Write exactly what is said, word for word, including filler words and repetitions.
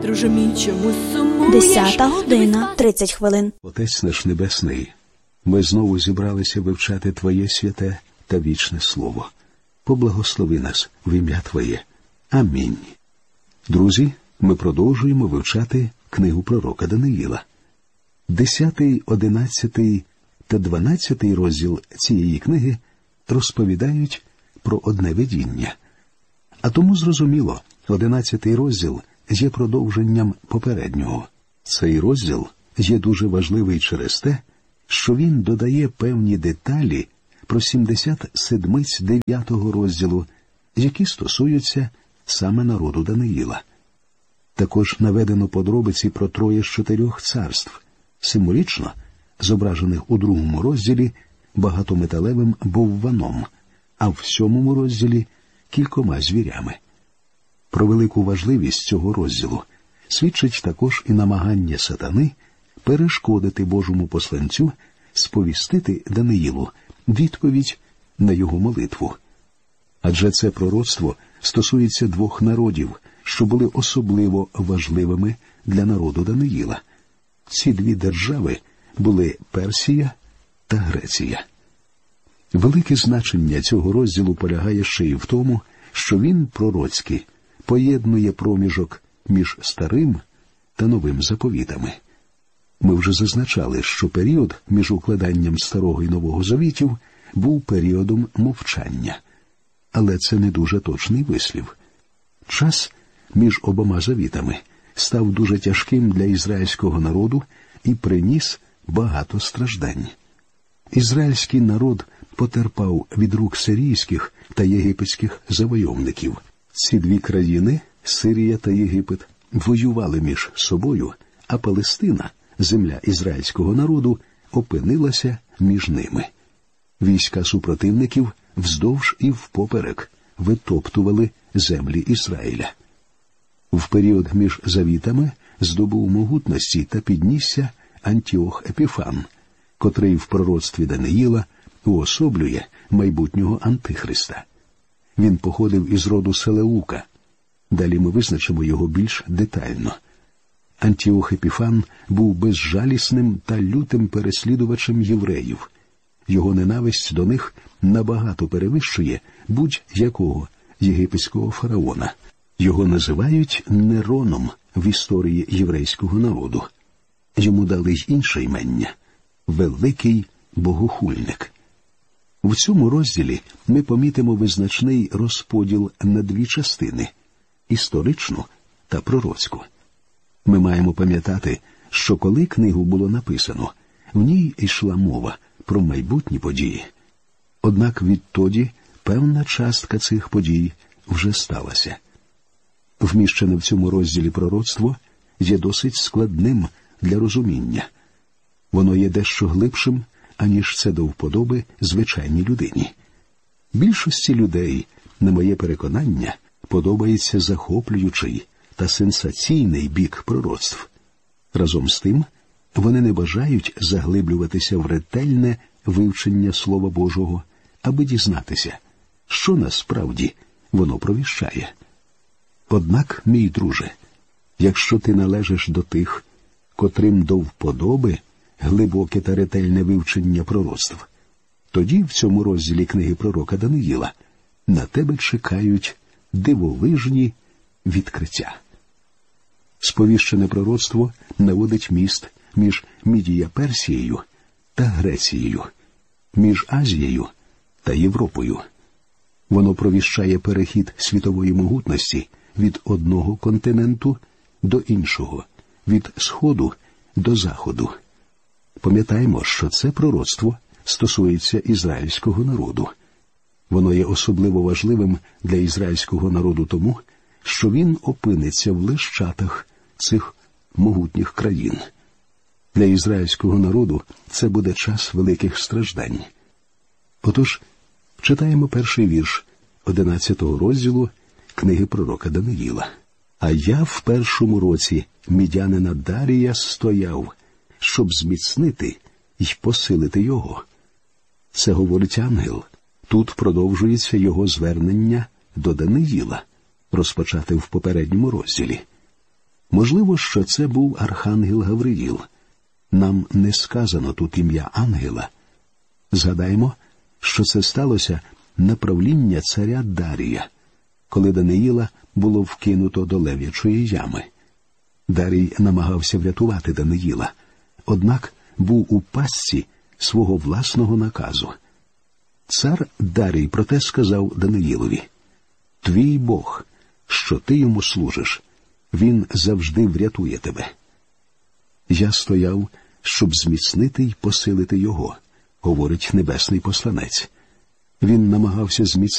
друже мій, чому сумуєш? Десята година, тридцять хвилин. Отець наш Небесний, ми знову зібралися вивчати Твоє святе та вічне Слово. Поблагослови нас в ім'я Твоє. Амінь. Друзі, ми продовжуємо вивчати книгу пророка Даниїла. Десятий, одинадцятий та дванадцятий розділ цієї книги розповідають про одне видіння. А тому зрозуміло, одинадцятий розділ є продовженням попереднього. Цей розділ є дуже важливий через те, що він додає певні деталі про сімдесят седмиць дев'ятого розділу, які стосуються саме народу Даниїла. Також наведено подробиці про троє з чотирьох царств, символічно зображених у другому розділі багатометалевим бовваном, а в сьомому розділі кількома звірями. Про велику важливість цього розділу свідчить також і намагання сатани перешкодити Божому посланцю сповістити Даниїлу відповідь на його молитву. Адже це пророцтво стосується двох народів, що були особливо важливими для народу Даниїла. Ці дві держави були Персія та Греція. Велике значення цього розділу полягає ще й в тому, що він пророцький, поєднує проміжок між старим та новим заповітами. Ми вже зазначали, що період між укладанням старого і нового завітів був періодом мовчання. Але це не дуже точний вислів. Час між обома завітами став дуже тяжким для ізраїльського народу і приніс багато страждань. Ізраїльський народ потерпав від рук сирійських та єгипетських завойовників. Ці дві країни, Сирія та Єгипет, воювали між собою, а Палестина, земля ізраїльського народу, опинилася між ними. Війська супротивників вздовж і впоперек витоптували землі Ізраїля. В період між завітами здобув могутності та піднісся Антіох Епіфан, котрий в пророцтві Даниїла уособлює майбутнього Антихриста. Він походив із роду Селеука. Далі ми визначимо його більш детально. Антіох Епіфан був безжалісним та лютим переслідувачем євреїв. Його ненависть до них набагато перевищує будь-якого єгипетського фараона. Його називають Нероном в історії єврейського народу. Йому дали й інше імення – Великий Богохульник. В цьому розділі ми помітимо визначний розподіл на дві частини – історичну та пророцьку. Ми маємо пам'ятати, що коли книгу було написано, в ній йшла мова про майбутні події. Однак відтоді певна частка цих подій вже сталася. Вміщене в цьому розділі пророцтво є досить складним для розуміння. Воно є дещо глибшим, аніж це до вподоби звичайній людині. Більшості людей, на моє переконання, подобається захоплюючий та сенсаційний бік пророцтв. Разом з тим, вони не бажають заглиблюватися в ретельне вивчення Слова Божого, аби дізнатися, що насправді воно провіщає. Однак, мій друже, якщо ти належиш до тих, котрим до вподоби глибоке та ретельне вивчення пророцтв, тоді в цьому розділі книги пророка Даниїла на тебе чекають дивовижні відкриття. Сповіщене пророцтво наводить міст між Мідія-Персією та Грецією, між Азією та Європою. Воно провіщає перехід світової могутності від одного континенту до іншого, від Сходу до Заходу. Пам'ятаємо, що це пророцтво стосується ізраїльського народу. Воно є особливо важливим для ізраїльського народу тому, що він опиниться в лещатах цих могутніх країн. Для ізраїльського народу це буде час великих страждань. Отож, читаємо перший вірш одинадцятого розділу книги пророка Даниїла. «А я в першому році мідянина Дарія стояв, щоб зміцнити й посилити його». Це говорить ангел. Тут продовжується його звернення до Даниїла, розпочате в попередньому розділі. Можливо, що це був архангел Гавриїл. Нам не сказано тут ім'я ангела. Згадаємо, що це сталося на правління царя Дарія, коли Даниїла було вкинуто до лев'ячої ями. Дарій намагався врятувати Даниїла, однак був у пастці свого власного наказу. Цар Дарій проте сказав Даниїлові: «Твій Бог, що ти йому служиш, він завжди врятує тебе». «Я стояв, щоб зміцнити й посилити його», — говорить небесний посланець. Він намагався зміцнити